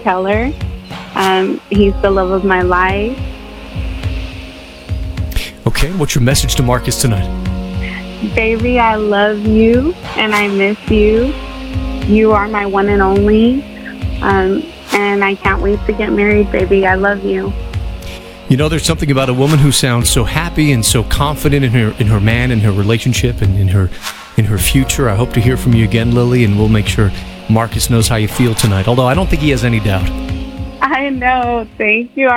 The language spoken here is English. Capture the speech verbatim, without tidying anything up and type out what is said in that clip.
Keller. Um, he's the love of my life. Okay, what's your message to Marcus tonight? Baby, I love you and I miss you. You are my one and only. Um, and I can't wait to get married, baby. I love you. You know, there's something about a woman who sounds so happy and so confident in her in her man and her relationship and in her in her future. I hope to hear from you again, Lily, and we'll make sure Marcus knows how you feel tonight. Although I don't think he has any doubt. I know. Thank you.